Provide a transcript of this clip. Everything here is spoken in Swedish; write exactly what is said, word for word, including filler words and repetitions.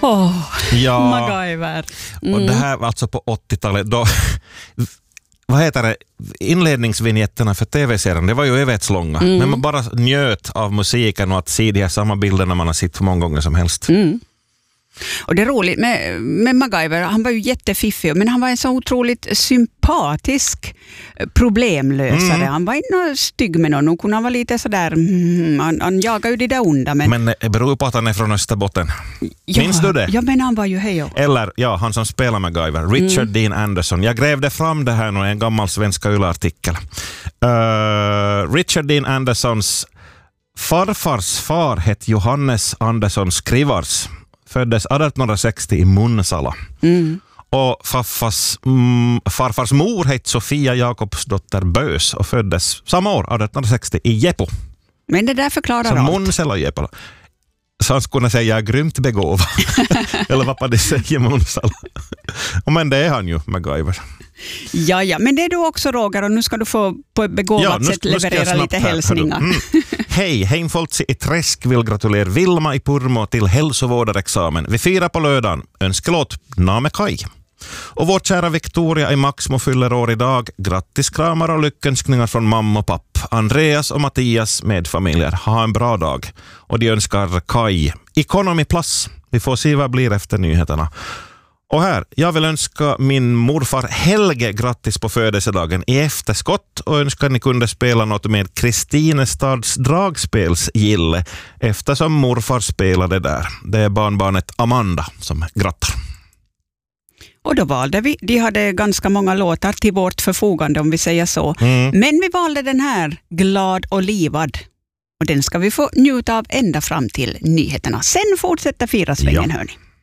Åh, Ja, MacGyver. Mm. och det här var alltså på åttiotalet då, vad heter det, inledningsvinjetterna för tv-serien, det var ju evighetslånga, mm. men man bara njöt av musiken och att se de här samma bilderna man har sett för många gånger som helst. Mm. Och det är roligt med, med MacGyver, han var ju jättefiffig, men han var en så otroligt sympatisk problemlösare. Mm. Han var inte stygg med någon, och kunde han vara lite sådär, mm, han, han jagar ju det där onda. Men, men det beror på att han är från Österbotten. Ja, minns du det? Ja, men han var ju hej. Eller, ja, han som spelar MacGyver, Richard mm. Dean Anderson. Jag grävde fram det här nu i en gammal Svenska Yle-artikel. Uh, Richard Dean Andersons farfars far hette Johannes Andersson Skrivars. Föddes arton sextio i Munsala. Mm. Och farfars, mm, farfars mor hette Sofia Jakobsdotter Bös och föddes samma år, arton sextio, i Jeppo. Men det där förklarar så allt. Munsala och Jeppo. Så han skulle säga grymt begåvad. Eller vad på det säger Munsala. Men det är han ju, MacGyver. Ja, ja, men det är du också, Roger, och nu ska du få på ett begåvat ja, nu, sätt leverera lite hälsningar. Mm. Hej, Heimfoltsi i Träsk vill gratulera Vilma i Purmo till hälsovårdarexamen. Vi firar på lördagen. Önskelåt Name Kai. Och vår kära Victoria i Maxmo fyller år idag. Grattis, kramar och lyckönskningar från mamma och papp. Andreas och Mattias med familjer. Ha en bra dag. Och de önskar Kai Economy Plus. Vi får se vad blir efter nyheterna. Och här, jag vill önska min morfar Helge grattis på födelsedagen i efterskott och önskar att ni kunde spela något med Kristinestads dragspelsgille eftersom morfar spelade där. Det är barnbarnet Amanda som grattar. Och då valde vi, de hade ganska många låtar till vårt förfogande om vi säger så. Mm. Men vi valde den här, Glad och livad. Och den ska vi få njuta av ända fram till nyheterna. Sen fortsätter Fira svängen, ja. Hörni.